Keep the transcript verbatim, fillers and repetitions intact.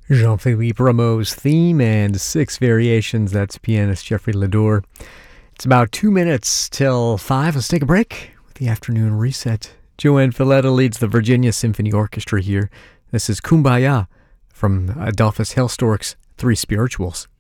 Jean-Philippe Rameau's theme and six variations. That's pianist Jeffrey Lador. It's about two minutes till five. Let's take a break with the afternoon reset. Joanne Filletta leads the Virginia Symphony Orchestra here. This is Kumbaya from Adolphus Hailstork's Three Spirituals.